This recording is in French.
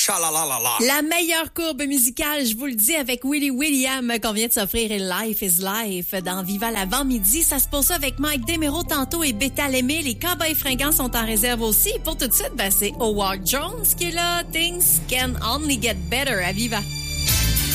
Tchalalalala. La meilleure courbe musicale, je vous le dis, avec Willie William qu'on vient de s'offrir Life is Life dans Viva l'avant-midi. Ça se poursuit avec Mike Desméraud tantôt et Bétal Aimé. Les Cowboys fringants sont en réserve aussi. Pour tout de suite, c'est Howard Jones qui est là. Things can only get better à Viva.